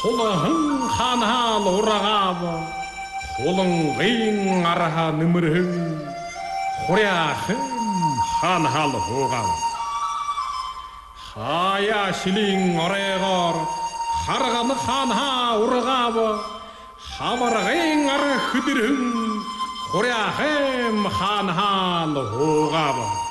Хулан ханаал урагаав хулангын араха нэмэрхэн хуряахан ханаал хуугаав хаяа шилийн оройгоор харган ханаа ургаав хамаргын арах хөдөрхөн хуряахан ханаал хуугаав